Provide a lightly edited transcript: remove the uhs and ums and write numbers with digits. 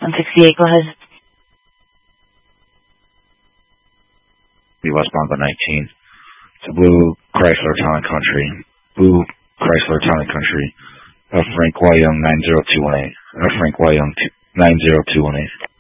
168, go ahead. Westbound by 19. It's a blue Chrysler Town & Country. Blue Chrysler Town & Country. Frank Y. Young 90218. Frank Y. Young 90218.